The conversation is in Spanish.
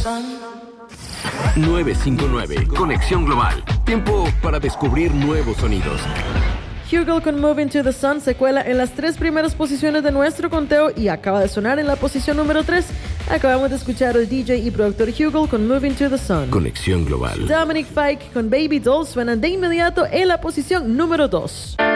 959, Conexión Global. Tiempo para descubrir nuevos sonidos. Hugel con Moving to the Sun se cuela en las 3 primeras posiciones de nuestro conteo y acaba de sonar en la posición número 3. Acabamos de escuchar al DJ y productor Hugel con Moving to the Sun. Conexión Global. Dominic Fike con Baby Doll suenan de inmediato en la posición número 2.